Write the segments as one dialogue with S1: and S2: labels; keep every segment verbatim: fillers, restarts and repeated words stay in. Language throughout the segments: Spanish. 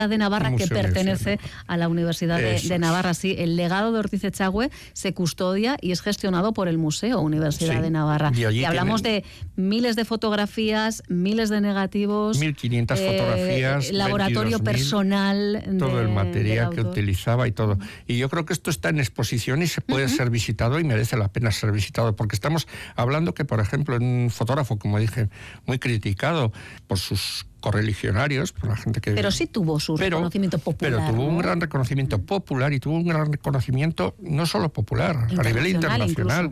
S1: de Navarra, que pertenece a la Universidad de, de Navarra. Sí, el legado de Ortiz Echagüe se custodia y es gestionado por el Museo Universidad sí. de Navarra. Y, y hablamos tienen... de miles de fotografías, miles de negativos,
S2: mil quinientas eh, fotografías,
S1: laboratorio personal,
S2: todo
S1: de,
S2: el material que utilizaba y todo. Y yo creo que esto está en exposición y se puede uh-huh. ser visitado y merece la pena ser visitado, porque estamos hablando que, por ejemplo, en un fotógrafo, como dije, muy criticado por sus correligionarios, por la gente que...
S1: Pero sí tuvo su pero, reconocimiento popular.
S2: Pero tuvo
S1: ¿no?
S2: un gran reconocimiento popular y tuvo un gran reconocimiento no solo popular, a nivel internacional.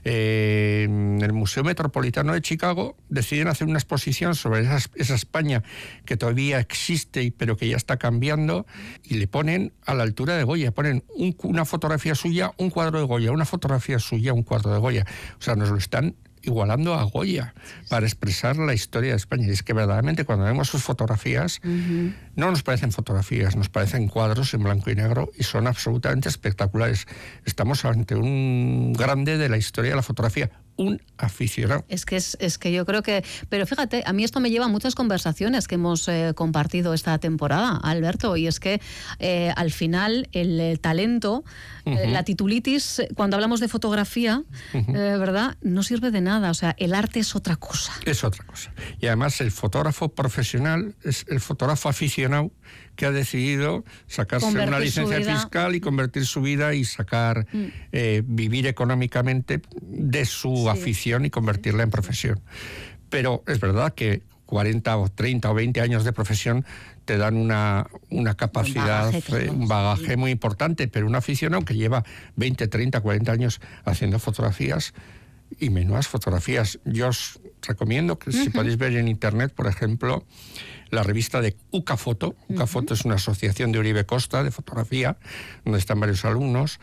S2: Eh, en el Museo Metropolitano de Chicago deciden hacer una exposición sobre esa, esa España que todavía existe, pero que ya está cambiando, y le ponen a la altura de Goya, ponen un, una fotografía suya, un cuadro de Goya, una fotografía suya, un cuadro de Goya. O sea, nos lo están igualando a Goya para expresar la historia de España. Y es que verdaderamente cuando vemos sus fotografías, uh-huh. no nos parecen fotografías, nos parecen cuadros en blanco y negro y son absolutamente espectaculares. Estamos ante un grande de la historia de la fotografía, un aficionado.
S1: Es que es, es que yo creo que... Pero fíjate, a mí esto me lleva a muchas conversaciones que hemos eh, compartido esta temporada, Alberto, y es que eh, al final el, el talento, uh-huh. eh, la titulitis, cuando hablamos de fotografía, uh-huh. eh, ¿verdad? No sirve de nada, o sea, el arte es otra cosa.
S2: Es otra cosa. Y además el fotógrafo profesional es el fotógrafo aficionado que ha decidido sacarse convertir una licencia fiscal y convertir su vida y sacar, mm. eh, vivir económicamente de su sí. afición y convertirla en profesión. Pero es verdad que cuarenta o treinta o veinte años de profesión te dan una, una capacidad, un bagaje, un bagaje sí. muy importante, pero un aficionado que lleva veinte, treinta, cuarenta años haciendo fotografías, y menudas fotografías. Yo os recomiendo que uh-huh. si podéis ver en internet, por ejemplo, la revista de Ucafoto. Uh-huh. Ucafoto es una asociación de Uribe Costa de fotografía, donde están varios alumnos,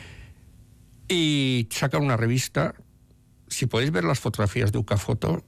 S2: y sacan una revista. Si podéis ver las fotografías de Ucafoto,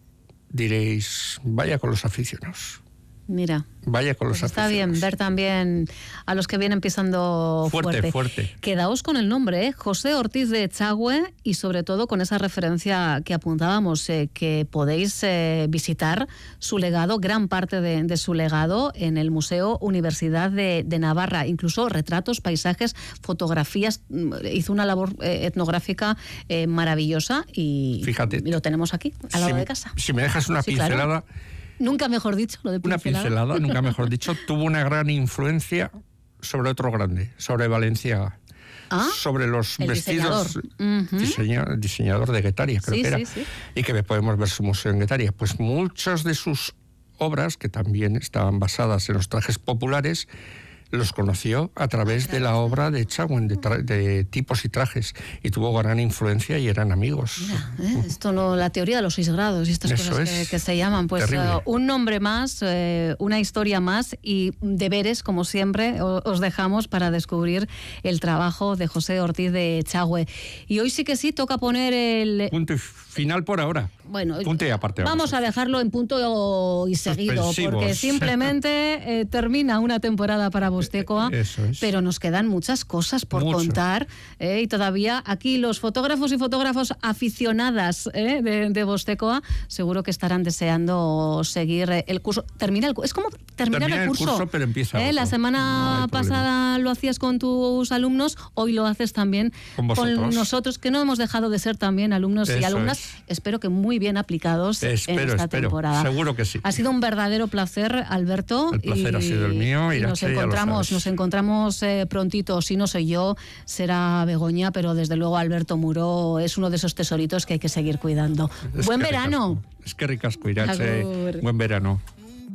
S2: diréis, vaya con los aficionados.
S1: Mira,
S2: vaya con los
S1: pues está bien ver también a los que vienen pisando
S2: fuerte,
S1: fuerte.
S2: fuerte.
S1: Quedaos con el nombre, ¿eh? José Ortiz de Echagüe, y sobre todo con esa referencia que apuntábamos, eh, que podéis eh, visitar su legado, gran parte de, de su legado, en el Museo Universidad de, de Navarra, incluso retratos, paisajes, fotografías. Hizo una labor eh, etnográfica eh, maravillosa y
S2: Fíjate,
S1: lo tenemos aquí, al lado
S2: si,
S1: de casa.
S2: Si me dejas una sí, pincelada...
S1: Claro. Nunca mejor dicho, lo de pincelada.
S2: Una pincelada, nunca mejor dicho, tuvo una gran influencia sobre otro grande, sobre Valenciaga.
S1: ¿Ah?
S2: Sobre los
S1: el
S2: vestidos,
S1: diseñador. Uh-huh.
S2: diseña, diseñador de Guetaria, creo
S1: sí,
S2: que era,
S1: sí, sí.
S2: y que podemos ver su museo en Guetaria. Pues muchas de sus obras, que también estaban basadas en los trajes populares, los conoció a través de la obra de Echagüe, de, tra- de tipos y trajes, y tuvo gran influencia y eran amigos.
S1: Mira, ¿eh? Esto no, la teoría de los seis grados y estas
S2: Eso
S1: cosas que, que se llaman, pues uh, un nombre más, uh, una historia más y deberes, como siempre, o, os dejamos para descubrir el trabajo de José Ortiz de Echagüe. Y hoy sí que sí, toca poner el...
S2: Punto final por ahora.
S1: Bueno,
S2: punto y aparte,
S1: vamos, vamos a dejarlo en punto y seguido, porque simplemente eh, termina una temporada para Bostekoa,
S2: Eso es.
S1: pero nos quedan muchas cosas por Mucho. contar, eh, y todavía aquí los fotógrafos y fotógrafos aficionadas eh, de, de Bostekoa seguro que estarán deseando seguir el curso. Termina el, es como terminar
S2: Termina
S1: el curso.
S2: el curso, pero empieza
S1: eh, la semana no pasada lo hacías con tus alumnos, hoy lo haces también
S2: con,
S1: con nosotros, que no hemos dejado de ser también alumnos Eso y alumnas. Es. Espero que muy bien aplicados
S2: espero,
S1: en esta
S2: espero.
S1: temporada.
S2: Seguro que sí.
S1: Ha sido un verdadero placer, Alberto.
S2: El placer
S1: y,
S2: ha sido el mío.
S1: Y nos encontramos, nos encontramos eh, prontito. Si no soy yo, será Begoña, pero desde luego Alberto Muro es uno de esos tesoritos que hay que seguir cuidando.
S2: Es
S1: Buen
S2: que
S1: verano.
S2: Ricasco. Es que ricasco, Irache. Buen verano.